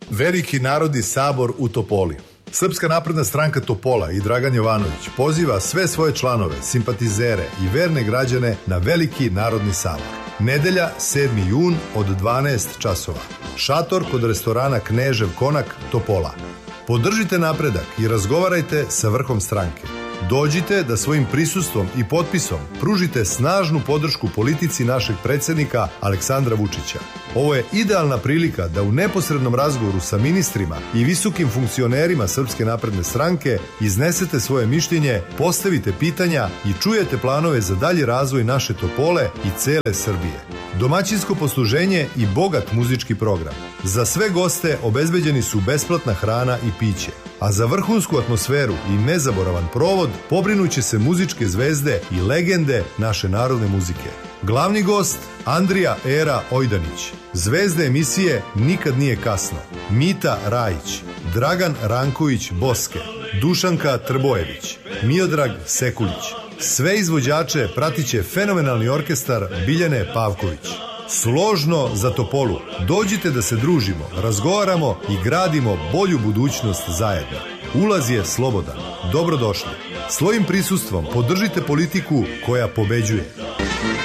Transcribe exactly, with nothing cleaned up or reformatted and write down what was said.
Veliki narodni sabor u Topoli. Srpska napredna stranka Topola i Dragan Jovanović poziva sve svoje članove, simpatizere i verne građane na Veliki narodni sabor. Nedelja, sedmi jun od dvanaest časova. Šator kod restorana Knežev Konak, Topola. Podržite napredak i razgovarajte sa vrhom stranke. Dođite da svojim prisustvom i potpisom pružite snažnu podršku politici našeg predsjednika Aleksandra Vučića. Ovo je idealna prilika da u neposrednom razgovoru sa ministrima i visokim funkcionerima Srpske napredne stranke iznesete svoje mišljenje, postavite pitanja i čujete planove za dalji razvoj naše Topole i cele Srbije. Domaćinsko posluženje i bogat muzički program. Za sve goste obezbeđeni su besplatna hrana i piće, a za vrhunsku atmosferu i nezaboravan provod pobrinuće se muzičke zvezde i legende naše narodne muzike. Glavni gost Andrija Era Ojdanić, zvezde emisije Nikad nije kasno, Mita Rajić, Dragan Ranković Boske, Dušanka Trbojević, Miodrag Sekulić. Sve izvođače pratiće fenomenalni orkestar Biljane Pavković. Složno za Topolu. Dođite da se družimo, razgovaramo i gradimo bolju budućnost zajedno. Ulaz je slobodan. Dobrodošli. Svojim prisustvom podržite politiku koja pobeđuje.